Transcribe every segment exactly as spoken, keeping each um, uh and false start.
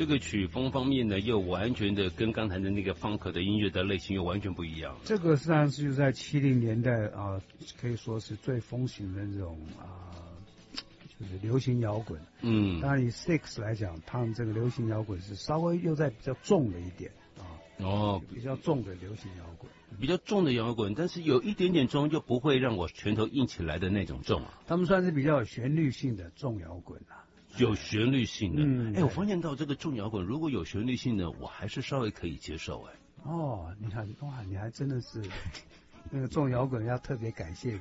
这个曲风方面呢，又完全的跟刚才的那个 funk 的音乐的类型又完全不一样。 这个实际上是就在七零年代啊，可以说是最风行的这种啊，就是流行摇滚。 嗯， 当然以 Six 来讲，他们这个流行摇滚是稍微又在比较重了一点啊。 哦， 比较重的流行摇滚， 比较重的摇滚，但是有一点点重，又不会让我拳头硬起来的那种重啊。 他们算是比较有旋律性的重摇滚啊。 有旋律性的， 嗯， 哎，我发现到这个重摇滚如果有旋律性的，我还是稍微可以接受，哎。 哦，你看，哇，你还真的是那个重摇滚要特别感谢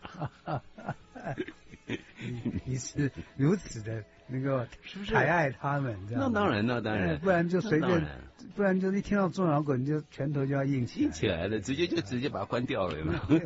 你，你你是如此的那个抬爱他们，这样。 那当然，那当然， 不然就随便，不然就一听到重摇滚，你就拳头就要硬起来， 硬起来了，直接就直接把它关掉了，有没有？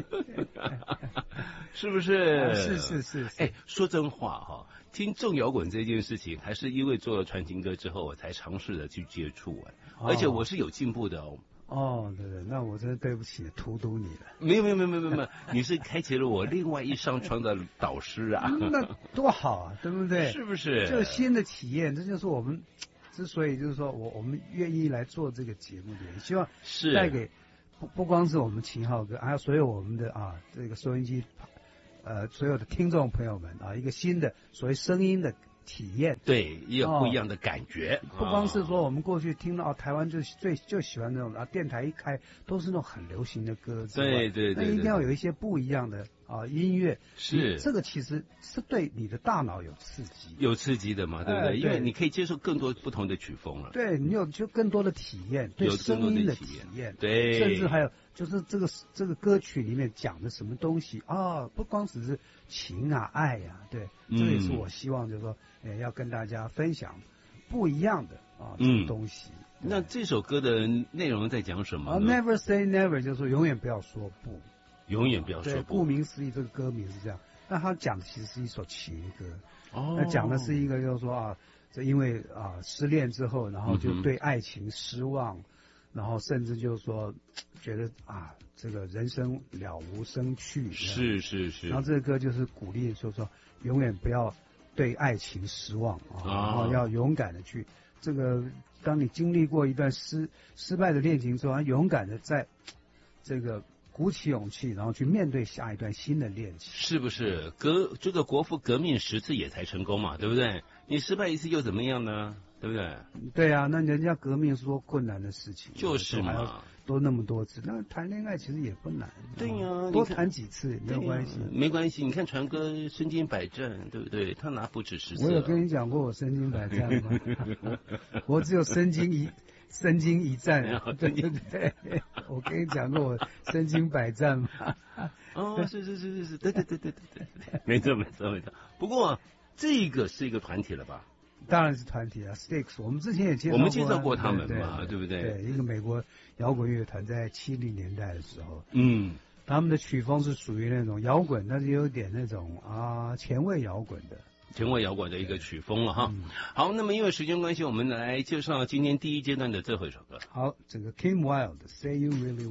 是不是？ 是是是。 哎，说真话哈。听重摇滚这件事情，还是因为做了传情歌之后，我才尝试的去接触哎，哦、而且我是有进步的哦。 哦，对对，那我真的对不起，荼毒你了。 没有没有没有没有没有，你是开启了我另外一扇窗的导师啊， 那多好啊，对不对？ 是不是？ 这新的体验，这就是我们之所以就是说我我们愿意来做这个节目的原因，希望是带给不不光是我们秦昊哥，还有所有我们的啊这个收音机。呃，所有的听众朋友们啊，一个新的所谓声音的体验， 对，也有不一样的感觉。 哦、不光是说我们过去听到、哦、台湾就最就喜欢那种啊，电台一开都是那种很流行的歌， 对对 对, 对， 那一定要有一些不一样的啊音乐。 是这个其实是对你的大脑有刺激， 有刺激的嘛，对不对？ 呃、对因为你可以接受更多不同的曲风了。 对，你有就更多的体验，对声音的体验， 对， 甚至还有。就是这个这个歌曲里面讲的什么东西啊、哦？不光只是情啊、爱呀、啊，对，这个也是我希望就是说，呃，要跟大家分享不一样的啊这个东西。 嗯、那这首歌的内容在讲什么啊 ？Never say never， 就是说永远不要说不， 永远不要说不。 对，顾名思义，这个歌名是这样。那他讲的其实是一首情歌， 哦， 那讲的是一个就是说啊，这因为啊失恋之后，然后就对爱情失望。嗯然后甚至就是说，觉得啊，这个人生了无生趣。 是是是。 然后这个歌就是鼓励，就是说永远不要对爱情失望啊，然后要勇敢的去这个，当你经历过一段失失败的恋情之后，勇敢的在这个鼓起勇气，然后去面对下一段新的恋情。 是不是？革这个国父革命十次也才成功嘛，对不对？你失败一次又怎么样呢？对不对？ 对啊，那人家革命是多困难的事情， 就是嘛， 多那么多次。那谈恋爱其实也不难， 对呀、啊， 多谈几次也没有关系、 啊，没关系。你看传哥身经百战，对不对？他拿不止十次。 我有跟你讲过我身经百战吗？我只有身经一身经一战，对对对，我跟你讲过我身经百战嘛。 哦，是是是是是，对对对对对对，没错没错没错。不过这个是一个团体了吧？ 当然是团体啊 ，Sticks， 我们之前也介绍过， 我们介绍过他们嘛， 对, 对不对？ 对，一个美国摇滚乐团，在七零年代的时候， 嗯， 他们的曲风是属于那种摇滚，但是有点那种啊前卫摇滚的， 前卫摇滚的一个曲风了哈。嗯、好，那么因为时间关系，我们来介绍今天第一阶段的最后一首歌。 好，这个 Kim Wilde， Say You Really